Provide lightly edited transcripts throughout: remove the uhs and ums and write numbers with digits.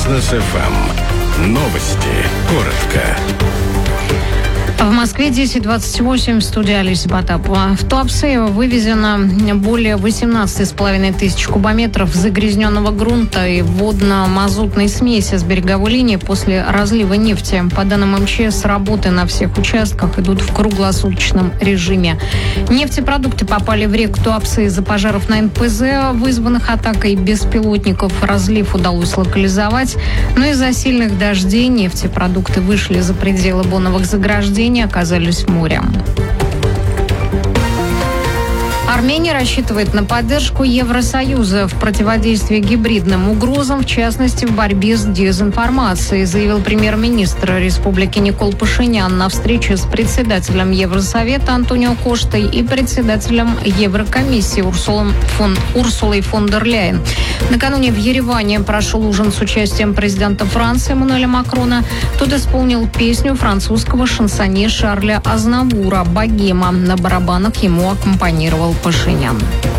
Бизнес FM. Новости. Коротко. В Москве 10:28, студия Алиса Потапова. В Туапсе вывезено более 18,5 тысяч кубометров загрязненного грунта и водно-мазутной смеси с береговой линии после разлива нефти. По данным МЧС, работы на всех участках идут в круглосуточном режиме. Нефтепродукты попали в реку Туапсе из-за пожаров на НПЗ, вызванных атакой беспилотников. Разлив удалось локализовать, но из-за сильных дождей нефтепродукты вышли за пределы боновых заграждений, оказались в море. Армения рассчитывает на поддержку Евросоюза в противодействии гибридным угрозам, в частности, в борьбе с дезинформацией, заявил премьер-министр республики Никол Пашинян на встрече с председателем Евросовета Антонио Коштой и председателем Еврокомиссии Урсулой фон дер Ляйен. Накануне в Ереване прошел ужин с участием президента Франции Эммануэля Макрона. Тот исполнил песню французского шансонье Шарля Азнавура «Богема». На барабанах ему аккомпанировал Пашинян.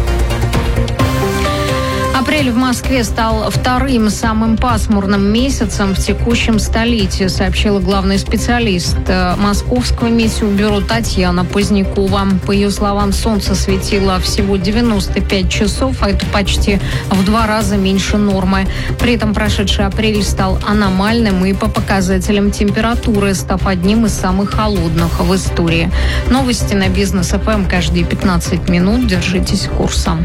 Апрель в Москве стал вторым самым пасмурным месяцем в текущем столетии, сообщила главный специалист Московского метеобюро Татьяна Позднякова. По ее словам, солнце светило всего 95 часов, а это почти в 2 раза меньше нормы. При этом прошедший апрель стал аномальным и по показателям температуры, став одним из самых холодных в истории. Новости на Бизнес FM каждые 15 минут. Держитесь курса.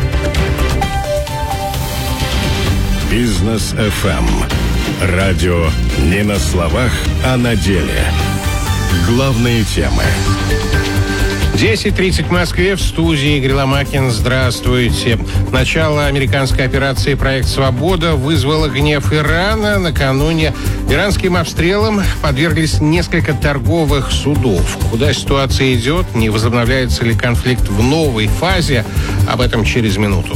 Бизнес FM. Радио не на словах, а на деле. Главные темы. 10:30 в Москве, в студии Игорь Ломакин. Здравствуйте. Начало американской операции «Проект Свобода» вызвало гнев Ирана. Накануне иранским обстрелам подверглись несколько торговых судов. Куда ситуация идет? Не возобновляется ли конфликт в новой фазе? Об этом через минуту.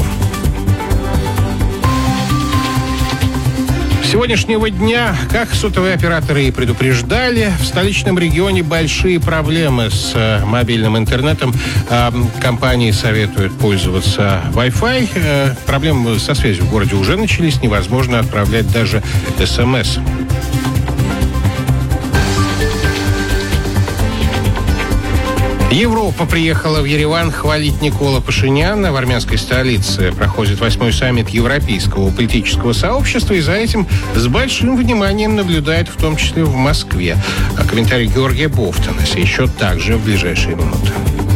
С сегодняшнего дня, как сотовые операторы и предупреждали, в столичном регионе большие проблемы с мобильным интернетом. Компании советуют пользоваться Wi-Fi. Проблемы со связью в городе уже начались. Невозможно отправлять даже СМС. Европа приехала в Ереван хвалить Никола Пашиняна. В армянской столице проходит 8-й саммит Европейского политического сообщества, и за этим с большим вниманием наблюдает в том числе в Москве. Комментарий Георгия Бофтона еще также в ближайшие минуты.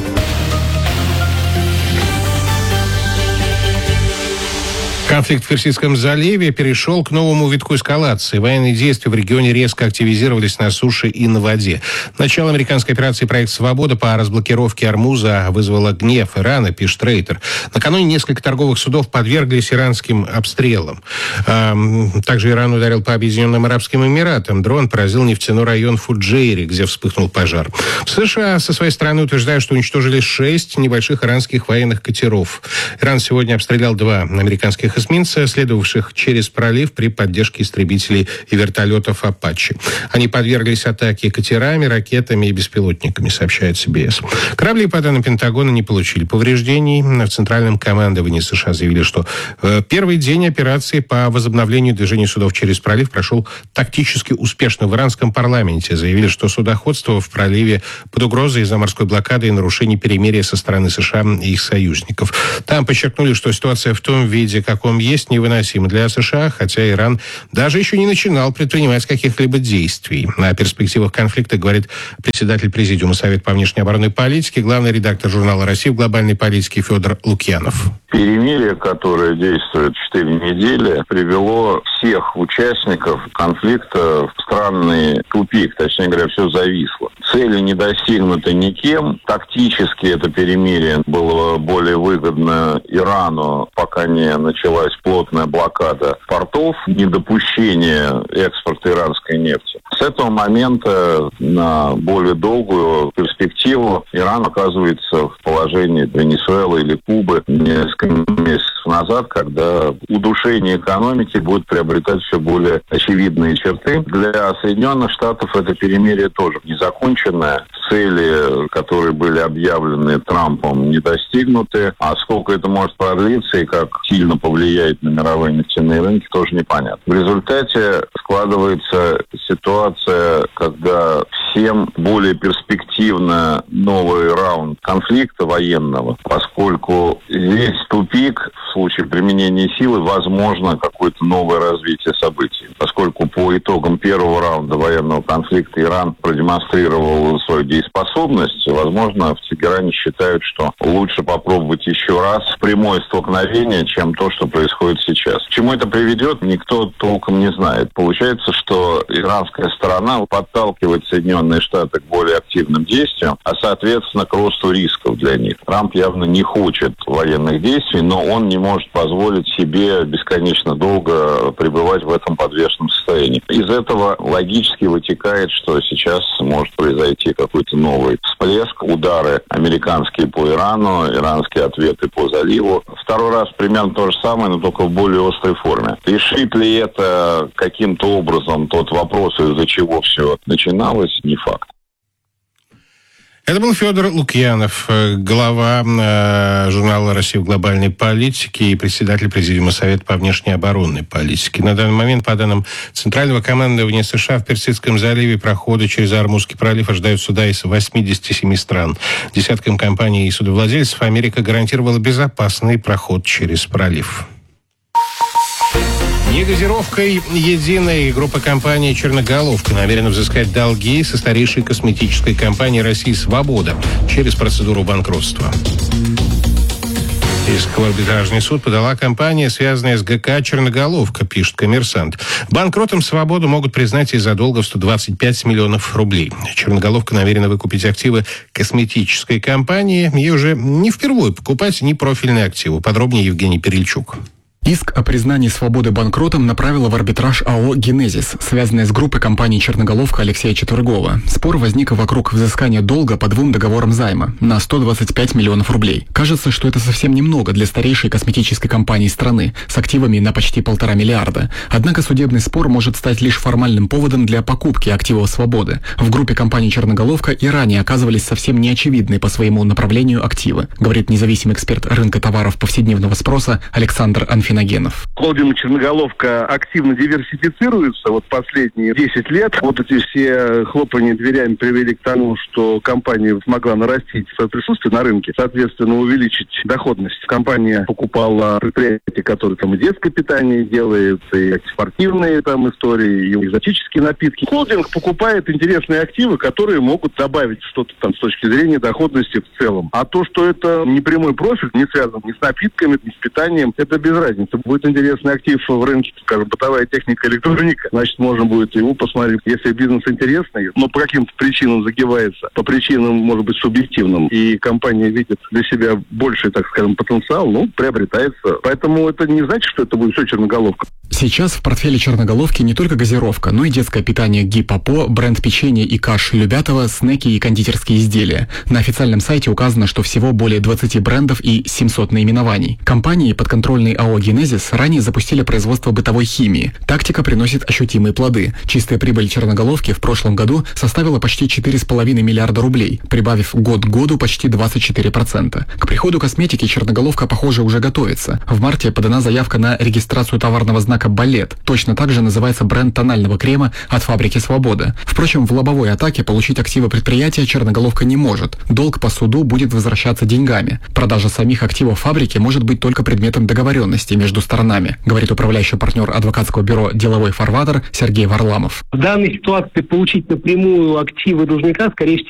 Конфликт в Персидском заливе перешел к новому витку эскалации. Военные действия в регионе резко активизировались на суше и на воде. Начало американской операции «Проект Свобода» по разблокировке Ормуза вызвало гнев Ирана, пишет Рейтер. Накануне несколько торговых судов подверглись иранским обстрелам. Также Иран ударил по Объединенным Арабским Эмиратам. Дрон поразил нефтяной район Фуджейри, где вспыхнул пожар. США со своей стороны утверждают, что уничтожили 6 небольших иранских военных катеров. Иран сегодня обстрелял 2 американских эсминца, следовавших через пролив при поддержке истребителей и вертолетов «Апачи». Они подверглись атаке катерами, ракетами и беспилотниками, сообщает CBS. Корабли, по данным Пентагона, не получили повреждений. В Центральном командовании США заявили, что первый день операции по возобновлению движения судов через пролив прошел тактически успешно. В иранском парламенте заявили, что судоходство в проливе под угрозой из-за морской блокады и нарушений перемирия со стороны США и их союзников. Там подчеркнули, что ситуация в том виде, каком есть, невыносима для США, хотя Иран даже еще не начинал предпринимать каких-либо действий. О перспективах конфликта говорит председатель Президиума Совета по внешней оборонной политике, главный редактор журнала «Россия» в глобальной политике Федор Лукьянов. Перемирие, которое действует 4 недели, привело всех участников конфликта в странный тупик. Точнее говоря, все зависло. Цели не достигнуты никем. Тактически это перемирие было более выгодно Ирану, пока не началась плотная блокада портов, недопущение экспорта иранской нефти. С этого момента на более долгую перспективу Иран оказывается в положении Венесуэлы или Кубы несколько месяцев назад, когда удушение экономики будет приобретать все более очевидные черты. Для Соединенных Штатов это перемирие тоже не законченное. цели, которые были объявлены Трампом, не достигнуты. А сколько это может продлиться и как сильно повлияет на мировые нефтяные рынки, тоже непонятно. В результате складывается ситуация, когда всем более перспективно новый раунд конфликта военного, поскольку здесь тупик, в случае применения силы возможно какое-то новое развитие событий. Поскольку по итогам первого раунда военного конфликта Иран продемонстрировал свою дееспособность, возможно, в Тегеране считают, что лучше попробовать еще раз прямое столкновение, чем то, что происходит сейчас. К чему это приведет, никто толком не знает. Получается, что иранская сторона подталкивает Соединенные Штаты к более активным действиям, а, соответственно, к росту рисков для них. Трамп явно не хочет военных действий, но он не может позволить себе бесконечно долго пребывать в этом подвешенном состоянии. Из этого логически вытекает, что сейчас может произойти какой-то новый всплеск, удары американские по Ирану, иранские ответы по заливу. Второй раз примерно то же самое, но только в более острой форме. Решит ли это каким-то образом тот вопрос, из-за чего все начиналось, не факт. Это был Федор Лукьянов, глава журнала «Россия в глобальной политике» и председатель Президиума Совета по внешней оборонной политике. На данный момент, по данным Центрального командования США, в Персидском заливе проходы через Ормузский пролив ожидают суда из 87 стран. Десяткам компаний и судовладельцев Америка гарантировала безопасный проход через пролив. Негазировкой единой группа компаний «Черноголовка» намерена взыскать долги со старейшей косметической компании России «Свобода» через процедуру банкротства. Иск в арбитражный суд подала компания, связанная с ГК «Черноголовка», пишет «Коммерсант». Банкротом «Свободу» могут признать из-за долга в 125 миллионов рублей. «Черноголовка» намерена выкупить активы косметической компании. Ей уже не впервые покупать непрофильные активы. Подробнее Евгений Перельчук. Иск о признании «Свободы» банкротом направила в арбитраж АО «Генезис», связанная с группой компаний «Черноголовка» Алексея Четвергова. Спор возник вокруг взыскания долга по двум договорам займа на 125 миллионов рублей. Кажется, что это совсем немного для старейшей косметической компании страны с активами на почти 1,5 миллиарда. Однако судебный спор может стать лишь формальным поводом для покупки активов «Свободы». В группе компаний «Черноголовка» и ранее оказывались совсем неочевидные по своему направлению активы, говорит независимый эксперт рынка товаров повседневного спроса Александр Анфинагенов. Холдинг «Черноголовка» активно диверсифицируется последние 10 лет. Эти все хлопания дверями привели к тому, что компания смогла нарастить свое присутствие на рынке, соответственно, увеличить доходность. Компания покупала предприятия, которые и детское питание делают, и спортивные истории, и экзотические напитки. Холдинг покупает интересные активы, которые могут добавить что-то с точки зрения доходности в целом. А то, что это не прямой профиль, не связан ни с напитками, ни с питанием, это без разницы. Будет интересный актив в рынке, скажем, бытовая техника, электроника, значит, можно будет его посмотреть. Если бизнес интересный, но по каким-то причинам загибается, по причинам, может быть, субъективным, и компания видит для себя больший, потенциал, приобретается. Поэтому это не значит, что это будет все «Черноголовка». Сейчас в портфеле «Черноголовки» не только газировка, но и детское питание «Гипопо», бренд печенья и каш «Любятово», снеки и кондитерские изделия. На официальном сайте указано, что всего более 20 брендов и 700 наименований. Компании, подконтрольные АО «Генезис», ранее запустили производство бытовой химии. Тактика приносит ощутимые плоды. Чистая прибыль «Черноголовки» в прошлом году составила почти 4,5 миллиарда рублей, прибавив год к году почти 24%. К приходу косметики «Черноголовка», похоже, уже готовится. В марте подана заявка на регистрацию товарного знака «Балет». Точно так же называется бренд тонального крема от фабрики «Свобода». Впрочем, в лобовой атаке получить активы предприятия «Черноголовка» не может. Долг по суду будет возвращаться деньгами. Продажа самих активов фабрики может быть только предметом договоренности между сторонами, говорит управляющий партнер адвокатского бюро «Деловой фарватер» Сергей Варламов. В данной ситуации получить напрямую активы должника, скорее всего,